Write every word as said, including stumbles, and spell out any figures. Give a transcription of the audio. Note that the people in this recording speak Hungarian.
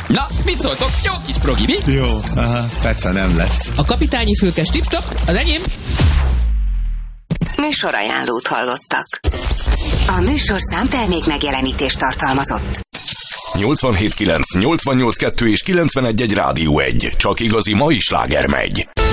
Na, mit szóltok? Jó kis progi, mi? Jó, aha, feca nem lesz. A kapitányi fülke stip-stop, az enyém. Műsorajánlót hallottak. A műsorszám termék megjelenítést tartalmazott. nyolcvanhét kilenc, nyolcvannyolc kettő és kilencvenegy egy Rádió egy. Csak igazi mai sláger megy.